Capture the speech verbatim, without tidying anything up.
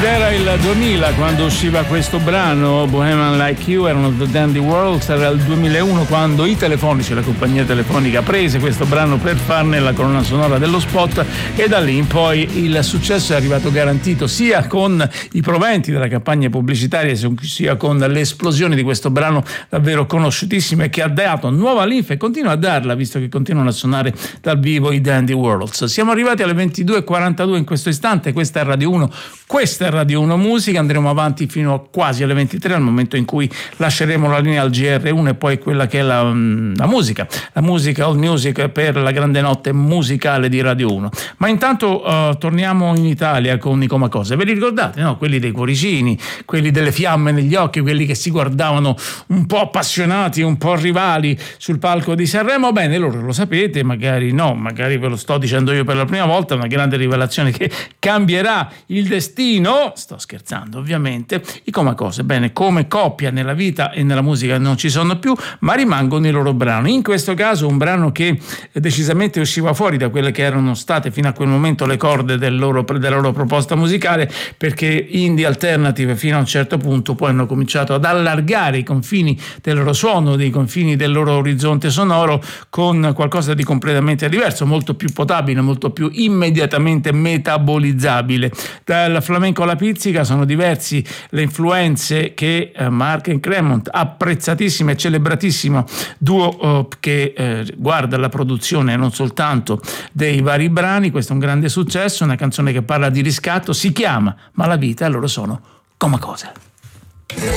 Era il duemila quando usciva questo brano, Bohemian Like You, erano The Dandy Worlds. Era il duemilauno quando i telefonici, la compagnia telefonica, prese questo brano per farne la colonna sonora dello spot, e da lì in poi il successo è arrivato garantito, sia con i proventi della campagna pubblicitaria sia con l'esplosione di questo brano davvero conosciutissimo e che ha dato nuova linfa e continua a darla, visto che continuano a suonare dal vivo i Dandy Worlds. Siamo arrivati alle ventidue e quarantadue in questo istante. Questa è Radio uno, questa è Radio uno Musica. Andremo avanti fino a quasi alle ventitré, al momento in cui lasceremo la linea al G R uno e poi quella che è la, la musica, la musica, all music per la grande notte musicale di Radio uno. Ma intanto uh, torniamo in Italia con i Comacose. Ve li ricordate, no? Quelli dei cuoricini, quelli delle fiamme negli occhi, quelli che si guardavano un po' appassionati, un po' rivali sul palco di Sanremo. Bene, loro lo sapete, magari no, magari ve lo sto dicendo io per la prima volta, una grande rivelazione che cambierà il destino. Sto scherzando, ovviamente. I Comacose, bene, come coppia nella vita e nella musica non ci sono più, ma rimangono i loro brani. In questo caso un brano che decisamente usciva fuori da quelle che erano state fino a quel momento le corde del loro, della loro proposta musicale, perché indie alternative fino a un certo punto poi hanno cominciato ad allargare i confini del loro suono, dei confini del loro orizzonte sonoro, con qualcosa di completamente diverso, molto più potabile, molto più immediatamente metabolizzabile. Dal flamenco alla pizzica sono diversi le influenze che eh, Mark and Cremont, apprezzatissimo e celebratissimo duo eh, che eh, guarda la produzione non soltanto dei vari brani. Questo è un grande successo, una canzone che parla di riscatto, si chiama Ma la vita, e loro sono Comacose.